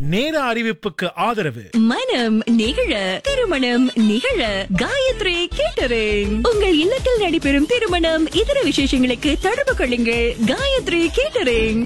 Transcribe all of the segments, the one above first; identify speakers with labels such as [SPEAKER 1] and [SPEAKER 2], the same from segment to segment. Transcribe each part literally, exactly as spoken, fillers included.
[SPEAKER 1] நேர அறிவிப்புக்கு ஆதரவு
[SPEAKER 2] மனம் நிகழ திருமணம் நிகழ காயத்ரி கேட்டரிங். உங்கள் இல்லத்தில் நடைபெறும் திருமணம் இதர விசேஷங்களுக்கு தொடர்பு கொள்ளுங்கள். காயத்ரி கேட்டரிங்.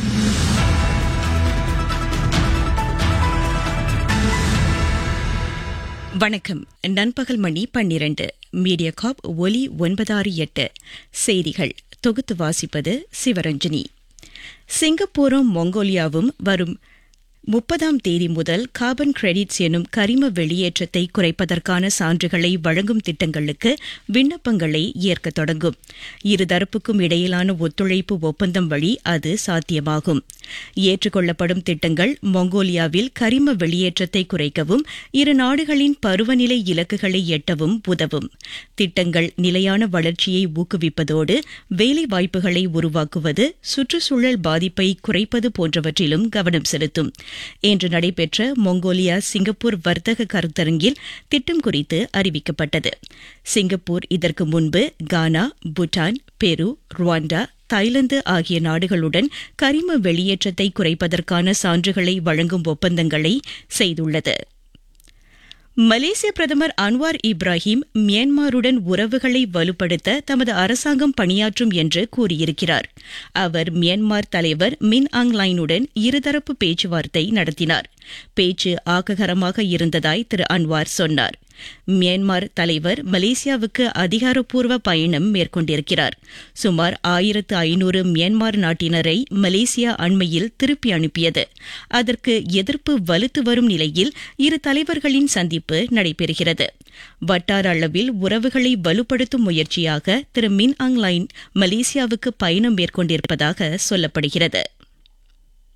[SPEAKER 2] வணக்கம். நண்பகல் மணி பன்னிரண்டு. மீடியா காப் ஒலி ஒன்பதாறு எட்டு செய்திகள் தொகுத்து வாசிப்பது சிவரஞ்சனி. சிங்கப்பூரும் மொங்கோலியாவும் வரும் முப்பதாம் தேதி முதல் கார்பன் கிரெடிட்ஸ் எனும் கரிம வெளியேற்றத்தை குறைப்பதற்கான சான்றுகளை வழங்கும் திட்டங்களுக்கு விண்ணப்பங்களை ஏற்க தொடங்கும். இருதரப்புக்கும் இடையிலான ஒத்துழைப்பு ஒப்பந்தம் வழி அது சாத்தியமாகும். ஏற்றுக்கொள்ளப்படும் திட்டங்கள் மொங்கோலியாவில் கரிம வெளியேற்றத்தை குறைக்கவும் இரு நாடுகளின் பருவநிலை இலக்குகளை எட்டவும் உதவும். திட்டங்கள் நிலையான வளர்ச்சியை ஊக்குவிப்பதோடு வேலைவாய்ப்புகளை உருவாக்குவது, சுற்றுச்சூழல் பாதிப்பை குறைப்பது போன்றவற்றிலும் கவனம் செலுத்தும். இன்று நடைபெற்ற மொங்கோலியா சிங்கப்பூர் வர்த்தக கருத்தரங்கில் திட்டம் குறித்து அறிவிக்கப்பட்டது. சிங்கப்பூர் இதற்கு முன்பு கானா, பூட்டான், பெரு, ருவாண்டா, தாய்லாந்து ஆகிய நாடுகளுடன் கரிம வெளியேற்றத்தை குறைப்பதற்கான சான்றுகளை வழங்கும் ஒப்பந்தங்களை செய்துள்ளது. மலேசிய பிரதமர் அன்வார் இப்ராஹிம் மியான்மருடன் உறவுகளை வலுப்படுத்த தமது அரசாங்கம் பணியாற்றும் என்று கூறியிருக்கிறார். அவர் மியான்மர் தலைவர் மின் ஆங் லைனுடன் இருதரப்பு பேச்சுவார்த்தை நடத்தினார். பேச்சு ஆக்ககரமாக இருந்ததாய் திரு அன்வார் சொன்னார். மியான்மர் தலைவர் மலேசியாவுக்கு அதிகாரப்பூர்வ பயணம் மேற்கொண்டிருக்கிறார். சுமார் ஆயிரத்து ஐநூறு மியான்மர் நாட்டினரை மலேசியா அண்மையில் திருப்பி அனுப்பியது. அதற்கு எதிர்ப்பு வலுத்து வரும் நிலையில் இரு தலைவர்களின் சந்திப்பு நடைபெறுகிறது. வட்டார அளவில் உறவுகளை வலுப்படுத்தும் முயற்சியாக திரு மின் ஆங் லைன் மலேசியாவுக்கு பயணம் மேற்கொண்டிருப்பதாக சொல்லப்படுகிறது.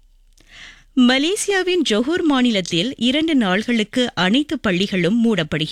[SPEAKER 2] மலேசியாவின் ஜொஹூர் மாநிலத்தில் இரண்டு நாள்களுக்கு அனைத்து பள்ளிகளும் மூடப்படுகின்றன.